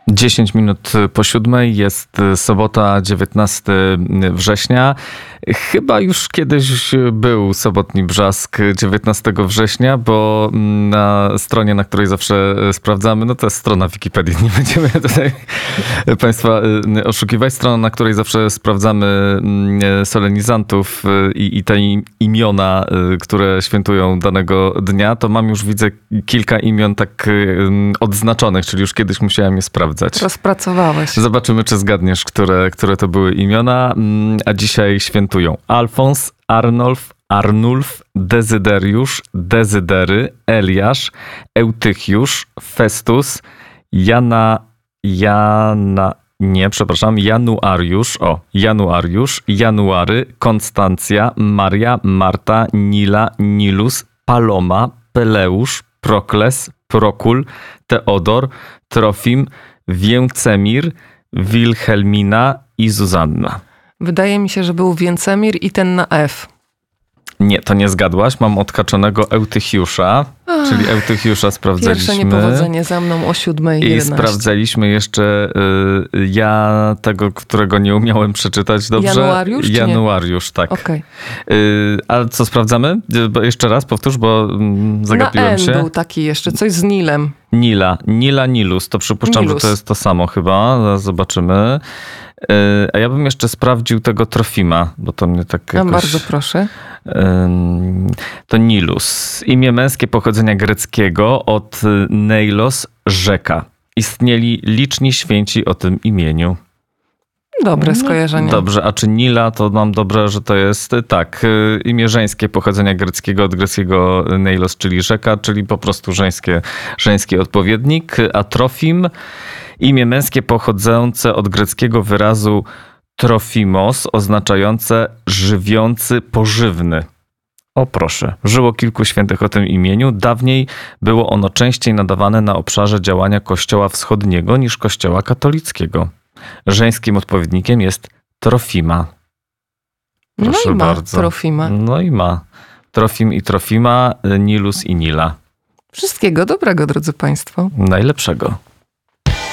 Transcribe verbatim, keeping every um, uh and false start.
dziesięć minut po siódmej, jest sobota, dziewiętnastego września. Chyba już kiedyś był sobotni brzask dziewiętnastego września, bo na stronie, na której zawsze sprawdzamy, no to jest strona Wikipedii, nie będziemy tutaj Państwa oszukiwać, strona, na której zawsze sprawdzamy solenizantów i, i te imiona, które świętują danego dnia, to mam już, widzę, kilka imion tak odznaczonych, czyli już kiedyś musiałem je sprawdzać. Rozpracowałeś. Zobaczymy, czy zgadniesz, które, które to były imiona. A dzisiaj świętują Alfons, Arnolf, Arnulf, Dezyderiusz, Dezydery, Eliasz, Eutychiusz, Festus, Jana, Jana, nie, przepraszam, Januariusz, o, Januariusz, January, Konstancja, Maria, Marta, Nila, Nilus, Paloma, Peleusz, Prokles, Prokul, Teodor, Trofim, Więcemir, Wilhelmina i Zuzanna. Wydaje mi się, że był Więcemir i ten na F. Nie, to nie zgadłaś. Mam odkaczonego Eutychiusza, Ach, czyli Eutychiusza sprawdzaliśmy. Pierwsze niepowodzenie za mną o siódmej I jedenaście. sprawdzaliśmy jeszcze y, ja tego, którego nie umiałem przeczytać dobrze. Januariusz? Januariusz, tak. Okay. Y, ale co sprawdzamy? Bo jeszcze raz powtórz, bo mm, zagapiłem na N się. był taki jeszcze, coś z Nilem. Nila, Nila, Nilus. To przypuszczam, Nilus. że to jest to samo chyba. Zaraz zobaczymy. A ja bym jeszcze sprawdził tego Trofima, bo to mnie tak jakoś... Ja bardzo proszę. To Nilus. Imię męskie pochodzenia greckiego od Neilos, rzeka. Istnieli liczni święci o tym imieniu. Dobre skojarzenie. Dobrze, a czy Nila, to mam dobre, że to jest tak, imię żeńskie pochodzenia greckiego od greckiego Neilos, czyli rzeka, czyli po prostu żeńskie, żeński odpowiednik, a Trofim, imię męskie pochodzące od greckiego wyrazu trofimos, oznaczające żywiący, pożywny. O proszę, żyło kilku świętych o tym imieniu. Dawniej było ono częściej nadawane na obszarze działania Kościoła Wschodniego niż Kościoła Katolickiego. Żeńskim odpowiednikiem jest Trofima. Proszę no i ma bardzo. Trofima. No i ma. Trofim i Trofima, Nilus i Nila. Wszystkiego dobrego, drodzy Państwo. Najlepszego.